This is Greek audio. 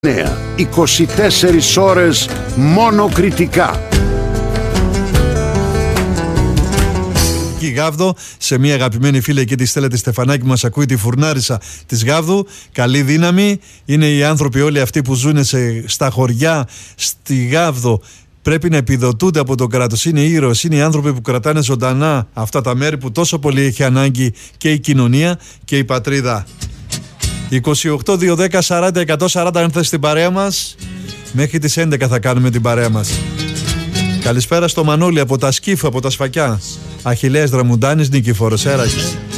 24 ώρες μόνο κριτικά. Η Γάβδο, σε μια αγαπημένη φίλη εκεί τη Στέλλα τη Στεφανάκη, μας ακούει, τη φουρνάρισα της Γάβδου. Καλή δύναμη. Είναι οι άνθρωποι όλοι αυτοί που ζουν στα χωριά, στη Γάβδο. Πρέπει να επιδοτούνται από το κράτος. Είναι ήρωες, είναι οι άνθρωποι που κρατάνε ζωντανά αυτά τα μέρη που τόσο πολύ έχει ανάγκη και η κοινωνία και η πατρίδα. 28, 2, 10, 40, 140 αν θες την παρέα μας. Μέχρι τις 11 θα κάνουμε την παρέα μας. Καλησπέρα στο Μανώλη από τα Σκύφου, από τα Σφακιά. Αχιλλέας Δραμουντάνης, Νικηφόρος Έρακης.